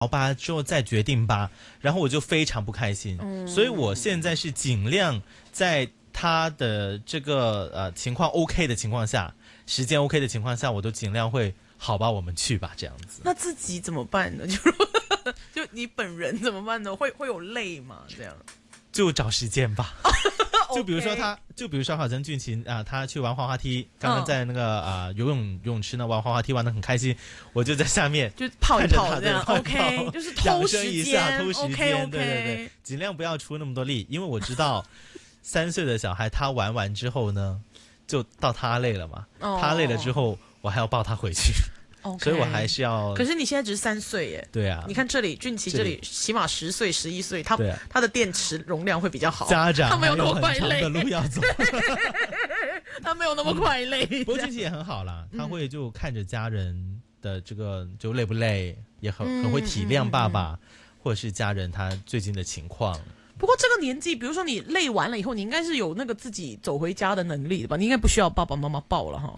好吧，之后再决定吧。然后我就非常不开心，所以我现在是尽量在他的这个情况 OK 的情况下，时间 OK 的情况下，我都尽量会好吧，我们去吧，这样子。 那自己怎么办呢？就你本人怎么办呢？会有累吗？这样就找时间吧。就比如说好像俊琴他去玩滑滑梯，刚刚在那个游泳池呢玩滑滑梯玩得很开心，我就在下面就泡一泡这样 OK， 就是偷时间， 偷时间，对，尽量不要出那么多力，因为我知道3岁的小孩他玩完之后呢，就到他累了嘛，他累了之后我还要抱他回去。所以我还是要。 可是你现在只是3岁耶。 对啊。 你看这里俊奇这里起码10岁11岁，他的电池容量会比较好。 家长他没有那么快累。 的路要走。 他没有那么快累。 不过俊奇也很好啦，他会就看着家人的这个就累不累，也很会体谅爸爸或者是家人他最近的情况。 不过这个年纪，比如说你累完了以后，你应该是有那个自己走回家的能力的吧？你应该不需要爸爸妈妈抱了哈。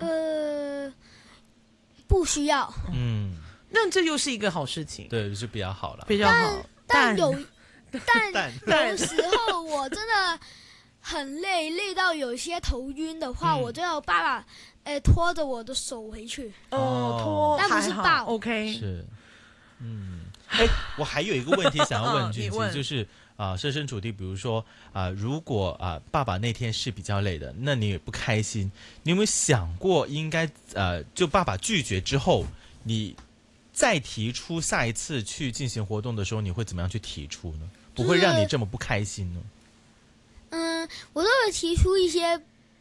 不需要。 那这又是一个好事情。 对，就是比较好了。 比较好。 但有时候我真的很累到有些头晕的话，我就要爸爸拖着我的手回去。 拖， 但不是抱。 OK。 是。我还有一个问题想要问俊奇，就是设身处地，比如说如果爸爸那天是比较累的，那你也不开心，你有没有想过应该就爸爸拒绝之后，你再提出下一次去进行活动的时候，你会怎么样去提出呢？不会让你这么不开心呢？ 我都会提出一些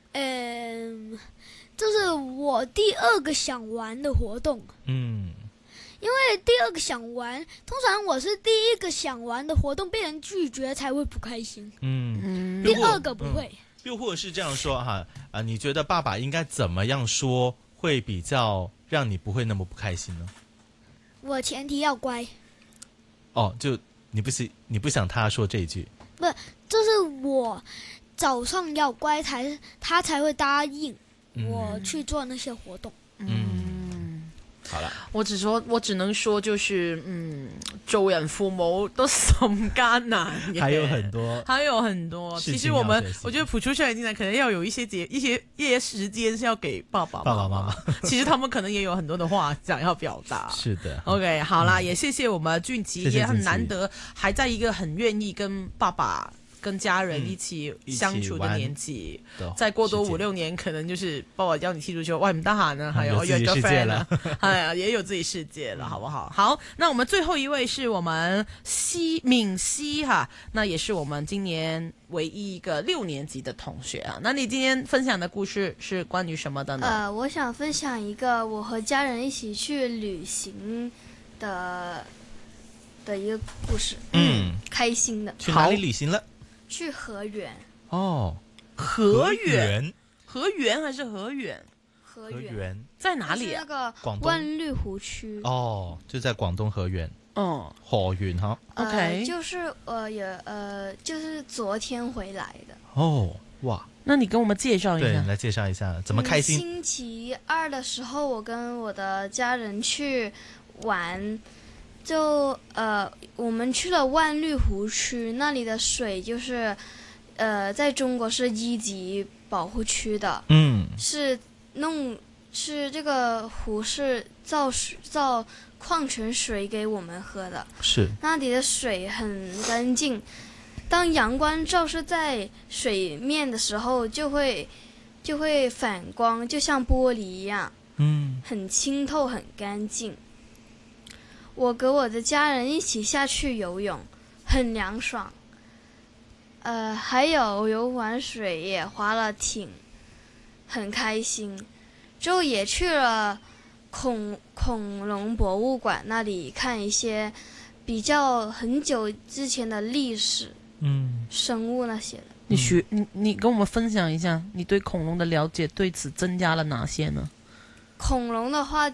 就是我第2个想玩的活动。因为第2个想玩，通常我是第1个想玩的活动被人拒绝才会不开心。第2个不会。 又或者是这样说你觉得爸爸应该怎么样说会比较让你不会那么不开心呢？ 我前提要乖。 就你不想他说这一句？ 不，就是我早上要乖他才会答应我去做那些活动。 好了， 我只能说就是做人父母都甚艱難嘅， 还有很多其实我觉得普出校园进来可能要有一些时间是要给爸爸妈妈其实他们可能也有很多的话想要表达。 是的。 OK， 好啦，也谢谢我们俊奇，也很难得还在一个很愿意跟爸爸跟家人一起相處嘅年紀，再過多5、6年，可能就是爸爸叫你踢足球，喂唔得閒啊，係我約咗 friend 啦，係也有自己世界了，好不好？好，那我們最後一位是我們敏熙哈，那也是我們今年唯一一個6年級的同學啊。那你今天分享的故事是關於什麼的呢？ 我想分享一個我和家人一起去旅行的一個故事，開心的。 去哪裡旅行了？ 去河源。 河源還是河源？ 河源在哪裡啊？ 那個萬綠湖區。 就在廣東河源。河源哈。 OK， 就是就是昨天回來的。 哇， 那你跟我們介紹一下。 對，你來介紹一下怎麼開心。 星期2的時候，我跟我的家人去玩。就我们去了万綠湖區，那裡的水就是在中國是1級保護區的。是這個湖是造礦泉水給我們喝的。是。那裡的水很乾淨，當陽光照射在水面的時候，就會反光，就像玻璃一樣。很清透，很乾淨。我跟我的家人一起下去游泳，很涼爽。還有游玩水，也划了艇，很開心。之後也去了恐龍博物館那裡看一些比較很久之前的歷史，生物那些的。 你跟我們分享一下，你對恐龍的了解對此增加了哪些呢？ 恐龍的話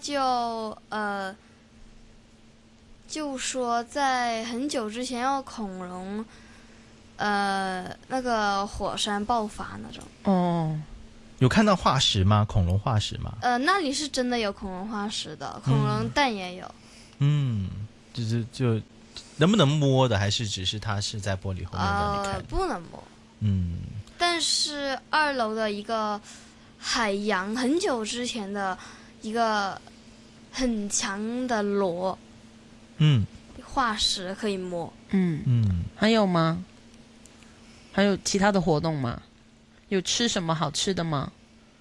就說在很久之前有恐龍，那個火山爆發那種。 有看到化石嗎？恐龍化石嗎？ 那裡是真的有恐龍化石的，恐龍蛋也有。 就能不能摸的，还是只是它是在玻璃后面让你看？ 不能摸。但是2楼的一个海洋，很久之前的一个很强的螺，化石可以摸。 还有吗？还有其他的活动吗？有吃什么好吃的吗？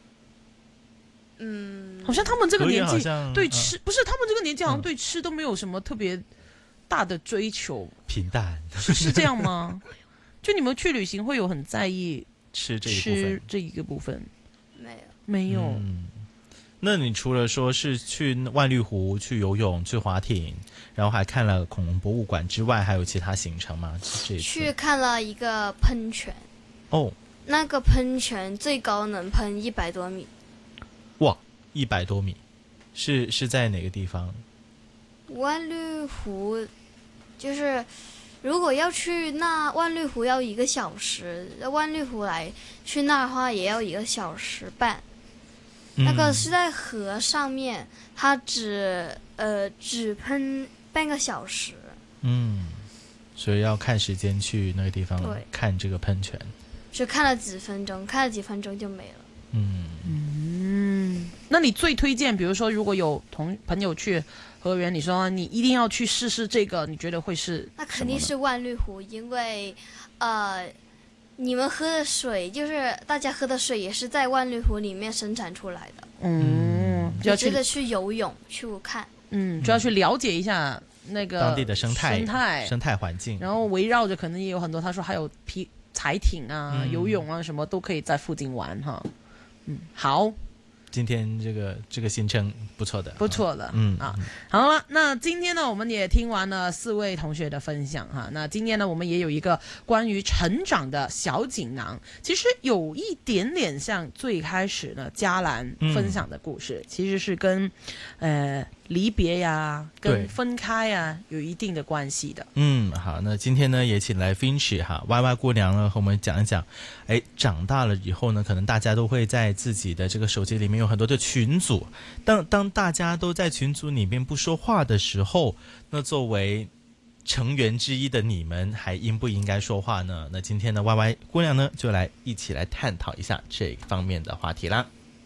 好像他们这个年纪对吃，不是他们这个年纪好像对吃都没有什么特别大的追求， 平淡是这样吗？就你们去旅行会有很在意吃这一个部分？ 没有。 那你除了说是去万绿湖去游泳去划艇，然后还看了恐龙博物馆之外，还有其他行程吗？ 去看了一个喷泉。那个喷泉最高能喷100多米。 哇，100多米，是在哪个地方？ 万绿湖，就是如果要去那万绿湖要1个小时，万绿湖去那的话也要1个小时半。那个是在河上面，它只喷半个小时。 所以要看时间去那个地方看这个喷泉。 就看了几分钟就没了。 那你最推荐，比如说如果有朋友去河源，你说你一定要去试试这个，你觉得会是？ 那肯定是万绿湖，因为你们喝的水，就是大家喝的水也是在万绿湖里面生产出来的。就要值得去游泳去看。 就要去了解一下那个当地的生态环境， 然后围绕着可能也有很多，他说还有踩艇啊、游泳啊什么都可以在附近玩哈。好。 今天这个行程不错的。 好了，那今天呢，我们也听完了4位同学的分享哈。那今天呢，我们也有一个关于成长的小锦囊，其实有一点点像最开始呢嘉兰分享的故事，其实是跟离别呀、跟分开呀有一定的关系的。 好，那今天呢也请来 Finch 哈 YY 姑娘呢和我们讲一讲，长大了以后呢，可能大家都会在自己的这个手机里面有很多的群组，当大家都在群组里面不说话的时候，那作为成员之一的你们还应不应该说话呢？那今天的 YY 姑娘呢就一起来探讨一下这方面的话题啦。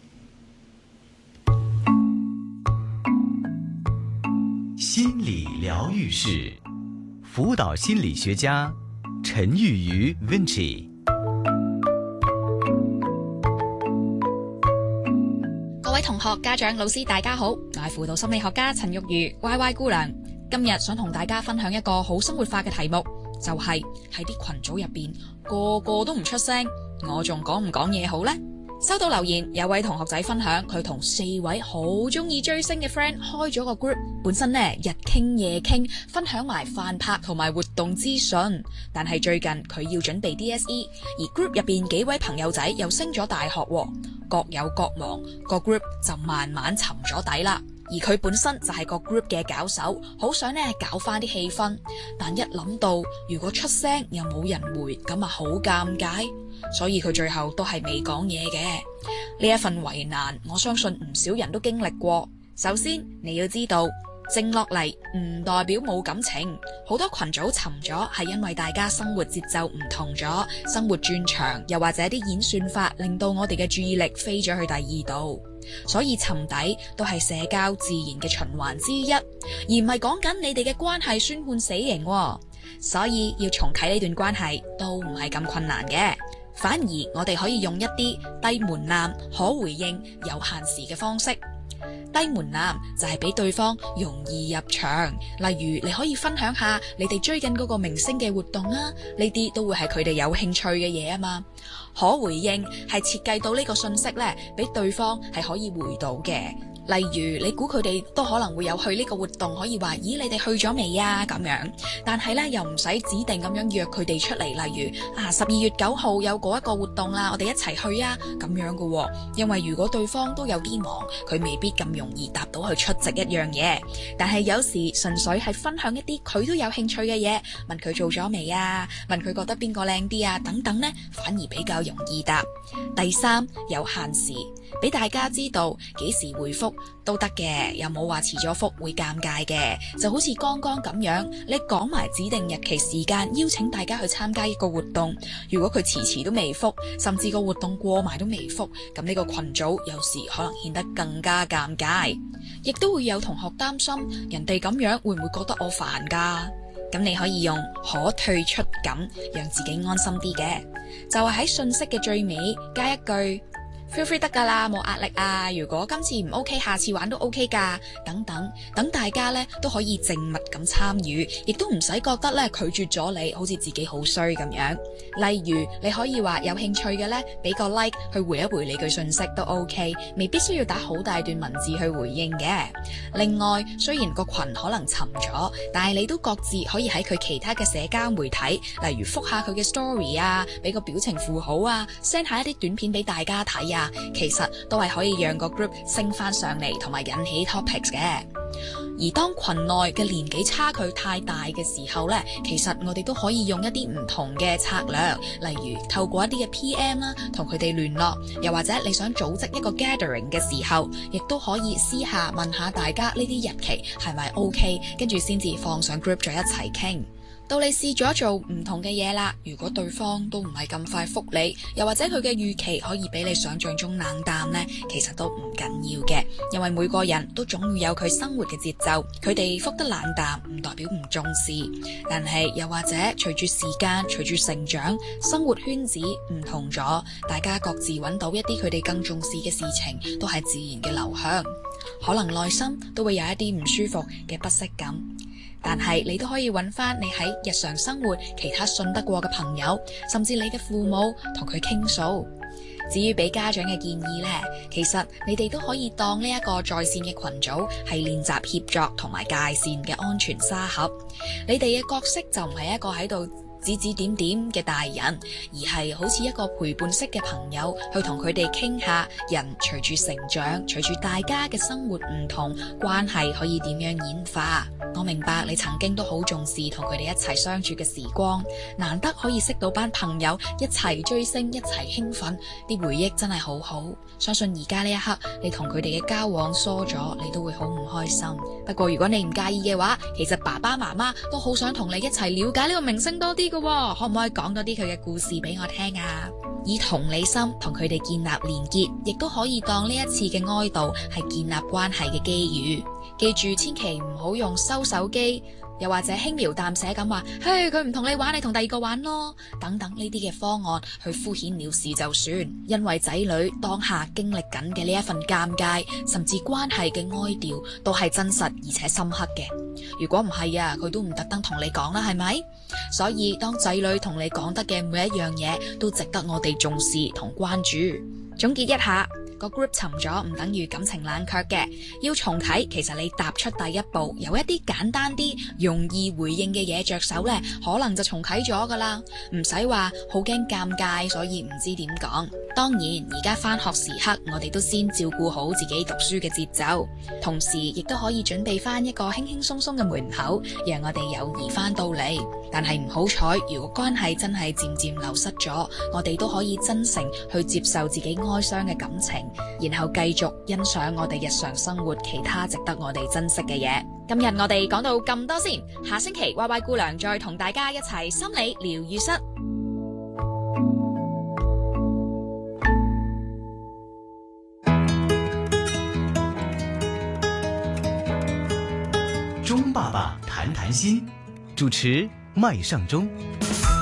心理疗愈室，辅导心理学家陈玉瑜 Vinci。 各位同學、家長、老師大家好，我係輔導心理學家陳玉瑜 YY 姑娘。今日想同大家分享一個好生活化嘅題目，就係喺啲群組入邊個個都唔出聲，我仲講唔講嘢好呢？收到留言，有位同學仔分享佢同4位好中意追星嘅 friend 開咗個 group， 本身呢日傾夜傾，分享埋飯拍同埋活動資訊。但係最近佢要準備 DSE， 而 group 入邊幾位朋友仔又升咗大學，各有各忙，個 group 就慢慢沉咗底啦。而佢本身就係個 group 嘅搞手，好想呢搞翻啲氣氛，但一諗到如果出聲又冇人回，咁啊好尷尬，所以佢最後都係未講嘢嘅。呢一份為難，我相信唔少人都經歷過。首先你要知道，靜落嚟唔代表冇感情，好多群組沉咗係因為大家生活節奏唔同咗，生活轉長，又或者啲演算法令到我哋嘅注意力飛咗去第二度。所以沉底都係社交自然嘅循環之一，而唔係講緊你哋嘅關係宣判死刑喎。所以要重啟呢段關係都唔係咁困難嘅，反而我哋可以用一啲低門檻、可回應、有限時嘅方式。低門檻就係俾對方容易入場，例如你可以分享下你哋追緊嗰個明星嘅活動啊，呢啲都會係佢哋有興趣嘅嘢啊嘛。可回應係設計到呢個信息呢，俾對方係可以回到嘅。例如你估佢哋都可能會有去呢個活動，可以話咦你哋去咗未啊咁樣，但係呢又唔使指定咁樣約佢哋出嚟，例如12月9號有嗰一個活動啦，我哋一齊去啊咁樣嘅喎。因為如果對方都有啲忙，佢未必咁容易答到去出席一樣嘢。但係有時純粹係分享一啲佢都有興趣嘅嘢，問佢做咗未啊，問佢覺得邊個靚啲啊等等呢，反而比較容易答。第三，有限時，俾大家知道幾時回覆福都得嘅，又冇話遲咗福會尷尬嘅。就好似剛剛咁樣，你講埋指定日期時間邀請大家去參加一個活動，如果佢遲都未復，甚至個活動過埋都未復，咁呢個群組有時可能顯得更加尷尬。亦都會有同學擔心人哋咁樣會唔會覺得我煩㗎？咁你可以用可退出感，讓自己安心啲嘅，就係喺信息嘅最尾加一句feel free 得㗎啦，冇壓力啊，如果今次唔 OK， 下次玩都 OK 㗎，等等，等大家咧都可以靜默咁參與，亦都唔使覺得咧拒絕咗你好似自己好衰咁樣。例如你可以話有興趣嘅咧俾個 like 去回一回你句信息都 OK， 未必需要打好大段文字去回應嘅。另外，雖然個群可能沉咗，但係你都各自可以喺佢其他嘅社交媒體，例如覆下佢嘅 story 啊，俾個表情符號啊， send 下一啲短片俾大家睇啊，其實都係可以讓個 group 升翻上嚟，同埋引起 topics 嘅。而當群內嘅年紀差距太大嘅時候呢，其實我哋都可以用一啲唔同嘅策略，例如透過一啲嘅 PM 啦，同佢哋聯絡，又或者你想組織一個 gathering 嘅時候，亦都可以私下問下大家呢啲日期係咪 OK， 跟住先至放上 group 再一齊傾。到你試咗做唔同嘅嘢啦，如果對方都唔係咁快覆你，又或者佢嘅預期可以比你想象中冷淡呢，其實都唔緊要嘅，因為每個人都總要有佢生活嘅節奏，佢哋覆得冷淡唔代表唔重視，但係又或者隨住時間，隨住成長，生活圈子唔同咗，大家各自揾到一啲佢哋更重視嘅事情，都係自然嘅流向，可能內心都會有一啲唔舒服嘅不適感。但係你都可以揾翻你喺日常生活其他信得過嘅朋友，甚至你嘅父母同佢傾訴。至於俾家長嘅建議呢，其實你哋都可以當呢一個在線嘅群組係練習協作同埋界線嘅安全沙盒。你哋嘅角色就唔係一個喺度指指點點嘅大人，而係好似一個陪伴式嘅朋友，去同佢哋傾下人隨住成長，隨住大家嘅生活唔同，關係可以點樣演化。我明白你曾經都好重視同佢哋一齊相處嘅時光，難得可以識到班朋友一齊追星，一齊興奮，啲回憶真係好好。相信而家呢一刻你同佢哋嘅交往疏咗，你都會好唔開心。不過如果你唔介意嘅話，其實爸爸媽媽都好想同你一齊了解呢個明星多啲嘅，可唔可以講多啲佢嘅故事俾我聽啊？以同理心同佢哋建立連結，亦都可以當呢一次嘅哀悼係建立關係嘅機遇。記住，千祈唔好用收手機，又或者輕描淡寫咁話，嘿，佢唔同你玩，你同第二個玩咯，等等呢啲嘅方案去敷衍了事就算。因為仔女當下經歷緊嘅呢一份尷尬，甚至關係嘅哀悼，都係真實而且深刻嘅。如果唔係啊，佢都唔特登同你講啦，係咪？所以當仔女同你講得嘅每一樣嘢，都值得我哋重視同關注。總結一下，個 group 沉咗唔等於感情冷卻嘅，要重啟，其實你踏出第一步，有一啲簡單啲容易回應嘅嘢着手呢，可能就重啟咗噶啦，唔使話好驚尷尬，所以唔知點講。當然而家返學時刻，我哋都先照顧好自己讀書嘅節奏，同時亦都可以準備翻一個輕輕鬆鬆嘅門口，讓我哋友誼翻到嚟。但係唔好彩，如果關係真係漸漸流失咗，我哋都可以真誠去接受自己哀傷嘅感情，然後繼續欣賞我哋日常生活其他值得我哋珍惜嘅嘢。今日我哋講到咁多先，下星期 Y Y 姑娘再同大家一齊心理療癒室。 钟爸爸談談心，主持麥尚中。